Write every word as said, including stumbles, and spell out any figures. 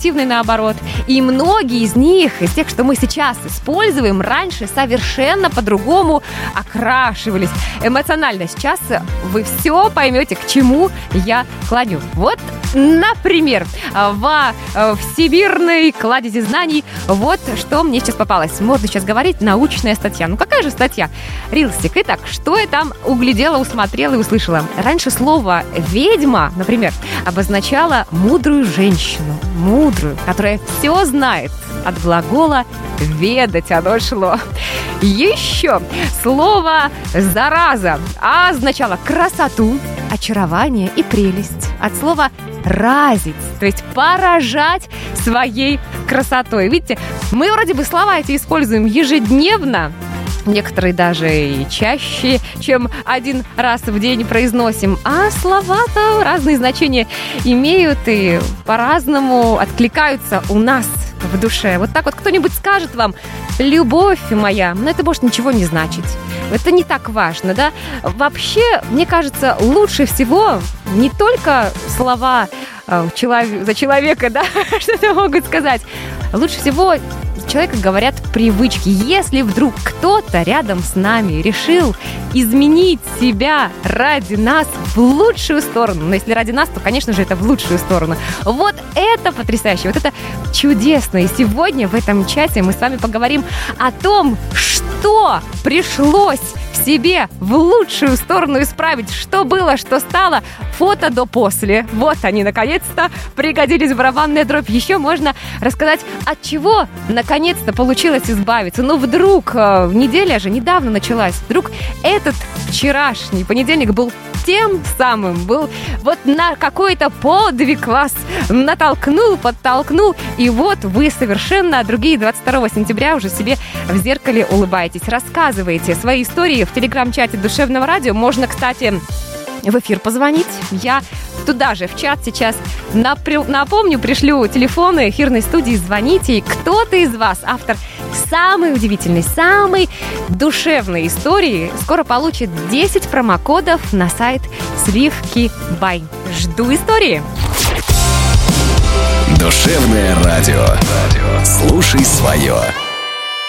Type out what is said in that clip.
активный наоборот. И многие из них, из тех, что мы сейчас используем, раньше совершенно по-другому окрашивались эмоционально. Сейчас вы все поймете, к чему я клоню. Вот, например, во всемирной кладези знаний вот что мне сейчас попалось. Можно сейчас говорить научная статья. Ну какая же статья? Рилсик. Итак, что я там углядела, усмотрела и услышала? Раньше слово «ведьма», например, обозначало мудрую женщину. Мудрую, которая все знает. От глагола «ведать» оно шло. Еще слово «зараза» означало красоту, очарование и прелесть. От слова «разить», то есть поражать своей красотой. Видите, мы вроде бы слова эти используем ежедневно, некоторые даже и чаще, чем один раз в день произносим. А слова-то разные значения имеют и по-разному откликаются у нас в душе. Вот так вот кто-нибудь скажет вам: «Любовь моя», но это может ничего не значить. Это не так важно, да? Вообще, мне кажется, лучше всего не только слова э, человек, за человека, да, что-то могут сказать. Лучше всего человека говорят привычки. Если вдруг кто-то рядом с нами решил изменить себя ради нас в лучшую сторону, но если ради нас, то, конечно же, это в лучшую сторону. Вот это потрясающе, вот это чудесно. И сегодня в этом чате мы с вами поговорим о том, что пришлось в себе в лучшую сторону исправить, что было, что стало. Фото до-после. Вот они, наконец-то, пригодились в барабанная дробь. Еще можно рассказать, от чего, наконец-то, получилось избавиться. Ну, вдруг, неделя же недавно началась, вдруг этот вчерашний понедельник был тем самым, был вот на какой-то подвиг вас натолкнул, подтолкнул, и вот вы совершенно другие двадцать второго сентября уже себе в зеркале улыбаетесь. Рассказывайте свои истории в телеграм-чате Душевного радио. Можно, кстати, в эфир позвонить. Я туда же, в чат сейчас напр- напомню, пришлю телефоны эфирной студии, звоните. И кто-то из вас, автор самой удивительной, самой душевной истории, скоро получит десять промокодов на сайт Сливки Бай. Жду истории. Душевное радио. Слушай свое.